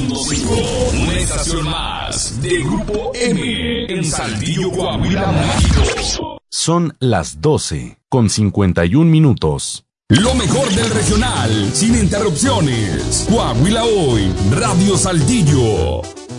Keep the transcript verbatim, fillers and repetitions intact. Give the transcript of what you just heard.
punto cinco, una estación más de Grupo M en Saltillo, Coahuila, México. Son las doce con cincuenta y un minutos. Lo mejor del regional, sin interrupciones. Coahuila Hoy, Radio Saltillo.